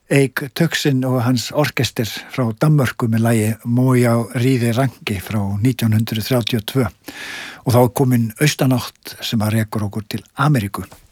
Eik Töksin og hans orkester frá Danmörku með lagi Moja Ríði Rangi frá 1932 og þá er komin austanátt sem að rekur okkur til Ameríku.